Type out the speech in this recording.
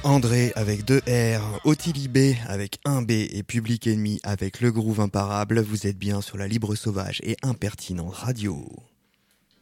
André avec 2 R, Otilibé avec 1 B et Public Enemy avec Le Groove Imparable. Vous êtes bien sur la libre sauvage et impertinente radio.